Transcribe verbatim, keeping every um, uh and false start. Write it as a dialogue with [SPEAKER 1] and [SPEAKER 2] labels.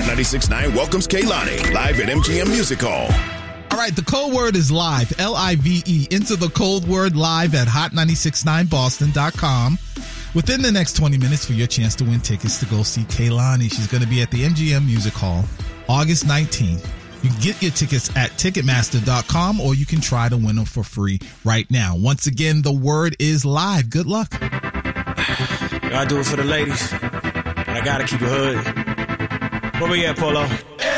[SPEAKER 1] Hot ninety-six point nine welcomes Kehlani live at M G M Music Hall.
[SPEAKER 2] All right, the code word is live, L I V E. Enter the code word live at hot nine six nine boston dot com within the next twenty minutes for your chance to win tickets to go see Kehlani. She's going to be at the M G M Music Hall August nineteenth. You can get your tickets at ticketmaster dot com or you can try to win them for free right now. Once again, the word is live. Good luck.
[SPEAKER 3] I do it for the ladies, but I got to keep it hood. Where we at, Polo?